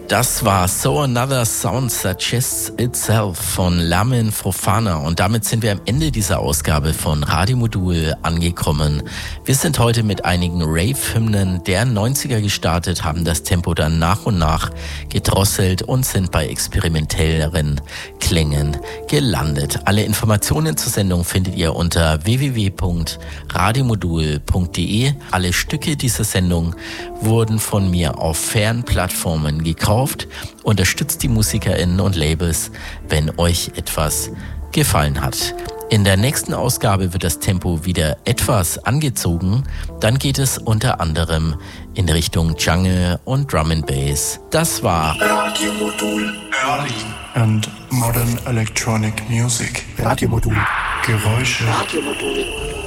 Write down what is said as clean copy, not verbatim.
Das war So Another Sound Suggests Itself von Lamin Profana und damit sind wir am Ende dieser Ausgabe von Radio Modul angekommen. Wir sind heute mit einigen Rave-Hymnen der 90er gestartet, haben das Tempo dann nach und nach gedrosselt und sind bei experimentelleren Klängen gelandet. Alle Informationen zur Sendung findet ihr unter www.radiomodul.de. Alle Stücke dieser Sendung wurden von mir auf fairen Plattformen gekauft. Unterstützt die MusikerInnen und Labels, wenn euch etwas gefallen hat. In der nächsten Ausgabe wird das Tempo wieder etwas angezogen. Dann geht es unter anderem in Richtung Jungle und Drum and Bass. Das war Radio Modul. Early and Modern Electronic Music. Radio Modul. Geräusche. Radio Modul.